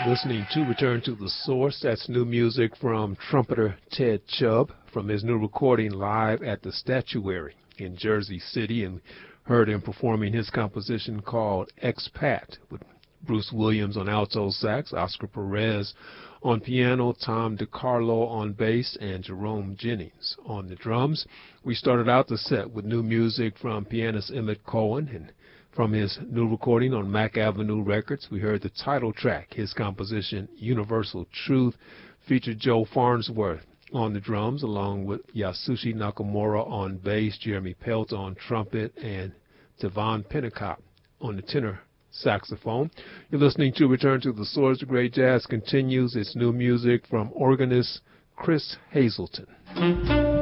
Listening to Return to the Source. That's new music from trumpeter Ted Chubb from his new recording live at the Statuary in Jersey City, and heard him performing his composition called Expat with Bruce Williams on alto sax, Oscar Perez on piano, Tom DiCarlo on bass, and Jerome Jennings on the drums. We started out the set with new music from pianist Emmett Cohen, and from his new recording on Mack Avenue Records, we heard the title track. His composition, Universal Truth, featured Joe Farnsworth on the drums, along with Yasushi Nakamura on bass, Jeremy Pelt on trumpet, and Devon Pennicott on the tenor saxophone. You're listening to Return to the Source. The Great Jazz continues. Its new music from organist Chris Hazelton.